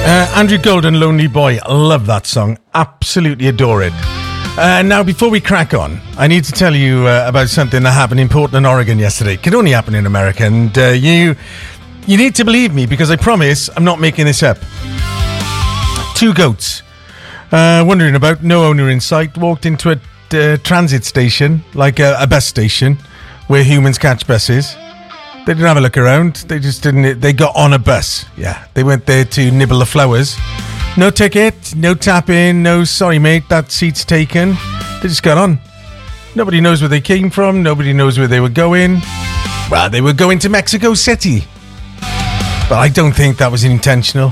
Andrew Golden, Lonely Boy. I love that song. Absolutely adore it. Now, before we crack on, I need to tell you about something that happened in Portland, Oregon yesterday. It could only happen in America, and you need to believe me, because I promise I'm not making this up. Two goats, wandering about, no owner in sight, walked into a transit station, like a bus station, where humans catch buses. They didn't have a look around. They just didn't. They got on a bus. Yeah, they went there to nibble the flowers. No ticket, no tap-in, no sorry mate, that seat's taken. They just got on. Nobody knows where they came from. Nobody knows where they were going. Well, they were going to Mexico City. But I don't think that was intentional.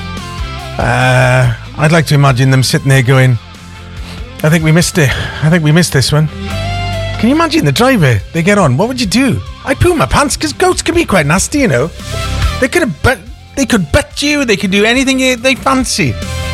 I'd like to imagine them sitting there going, I think we missed it. I think we missed this one. Can you imagine the driver? They get on. What would you do? I'd poo my pants, because goats can be quite nasty, you know. They could butt you. They could do anything they fancy.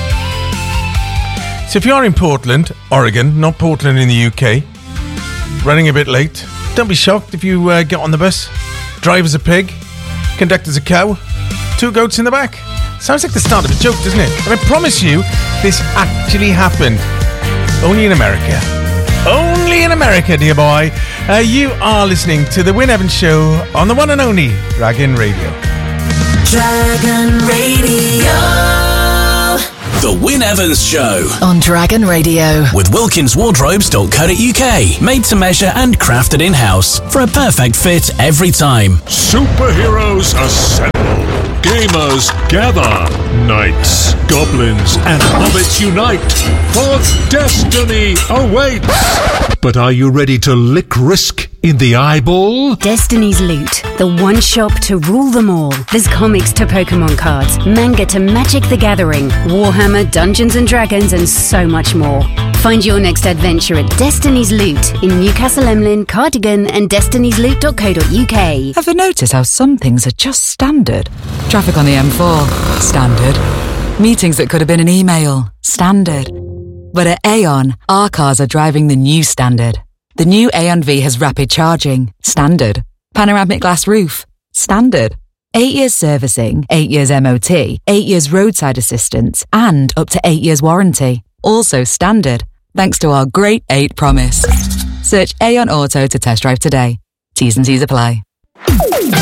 So if you are in Portland, Oregon, not Portland in the UK, running a bit late, don't be shocked if you get on the bus. Driver's a pig, conductor's a cow, two goats in the back. Sounds like the start of a joke, doesn't it? But I promise you, this actually happened. Only in America. Only in America, dear boy. You are listening to The Win Evans Show on the one and only Dragon Radio. Dragon Radio. The Win Evans Show on Dragon Radio. With WilkinsWardrobes.co.uk. Made to measure and crafted in-house for a perfect fit every time. Superheroes assemble. Gamers gather. Knights, goblins, and hobbits unite. For destiny awaits. But are you ready to lick risk in the eyeball? Destiny's Loot, the one shop to rule them all. There's comics to Pokemon cards, manga to Magic the Gathering, Warhammer, Dungeons and Dragons, and so much more. Find your next adventure at Destiny's Loot in Newcastle Emlyn, Cardigan, and destinysloot.co.uk. Ever notice how some things are just standard? Traffic on the M4, standard. Meetings that could have been an email, standard. But at Aon, our cars are driving the new standard. The new Aon V has rapid charging, standard. Panoramic glass roof, standard. 8 years servicing, 8 years MOT, 8 years roadside assistance, and up to 8 years warranty. Also standard, thanks to our Great 8 promise. Search Aon Auto to test drive today. T's and C's apply.